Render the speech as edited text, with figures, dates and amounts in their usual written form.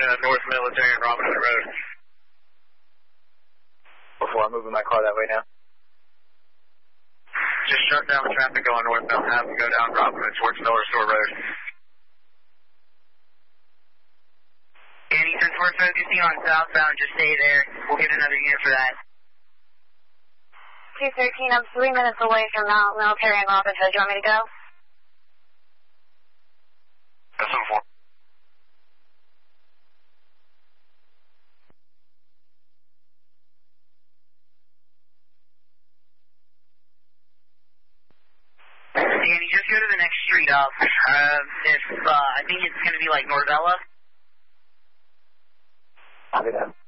North Military and Robinson Road. Before I'm moving my car that way now. Just shut down the traffic going northbound. Have them go down Robinson towards Miller Store Road. Danny, since we're focusing on southbound, just stay there. We'll get another unit for that. 213, I'm 3 minutes away from Mount Military and Robinson. Do you want me to go? That's on 4. Danny, just go to the next street up. I think it's going to be like Norvella. Copy that.